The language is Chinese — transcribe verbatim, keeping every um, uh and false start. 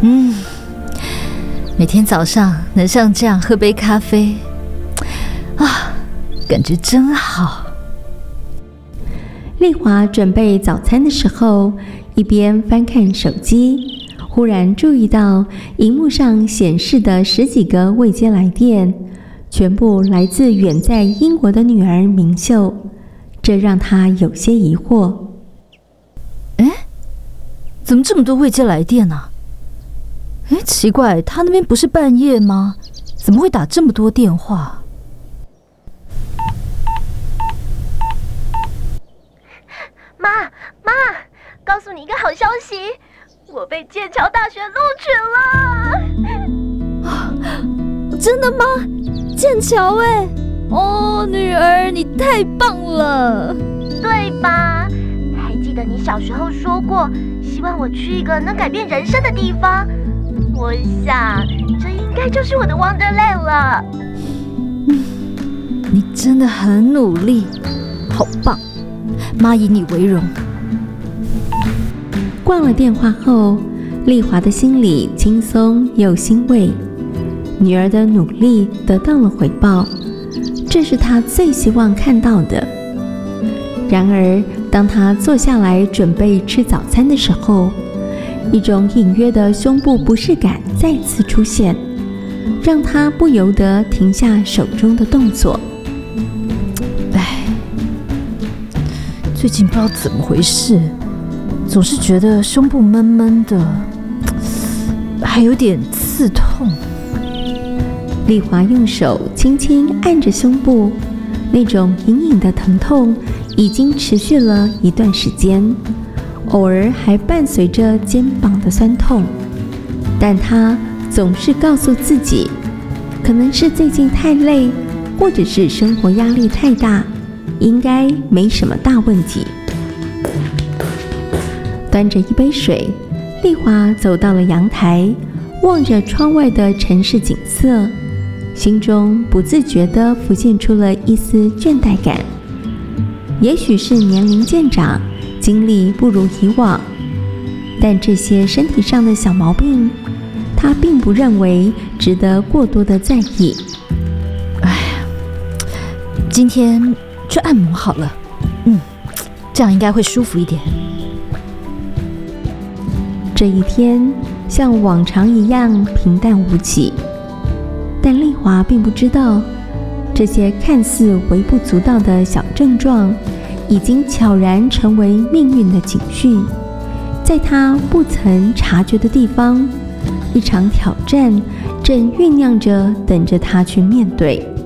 嗯，每天早上能像这样喝杯咖啡啊，感觉真好。 丽华准备早餐的时候，一边翻看手机，忽然注意到荧幕上显示的十几个未接来电，全部来自远在英国的女儿明秀，这让她有些疑惑。 哎，怎么这么多未接来电呢？哎，奇怪，他那边不是半夜吗？怎么会打这么多电话？ 妈妈，告诉你一个好消息，我被剑桥大学录取了！ 啊，真的吗？剑桥哎，哦，女儿你太棒了， 对吧？还记得你小时候说过，希望我去一个能改变人生的地方。我想，这应该就是我的 Wonderland 了。 嗯，你真的很努力，好棒，妈以你为荣。 挂了电话后，丽华的心里轻松又欣慰，女儿的努力得到了回报，这是她最希望看到的。然而，当她坐下来准备吃早餐的时候，一种隐约的胸部不适感再次出现，让她不由得停下手中的动作。 哎，最近不知道怎么回事，总是觉得胸部闷闷的，还有点刺痛。 丽华用手轻轻按着胸部，那种隐隐的疼痛已经持续了一段时间，偶尔还伴随着肩膀的酸痛，但她总是告诉自己，可能是最近太累，或者是生活压力太大，应该没什么大问题。端着一杯水，丽华走到了阳台，望着窗外的城市景色，心中不自觉地浮现出了一丝倦怠感。也许是年龄渐长，精力不如以往，但这些身体上的小毛病，她并不认为值得过多的在意。 哎呀，今天去按摩好了，嗯，这样应该会舒服一点。 这一天像往常一样平淡无奇，但丽华并不知道，这些看似微不足道的小症状，已经悄然成为命运的警讯。在她不曾察觉的地方，一场挑战正酝酿着，等着她去面对。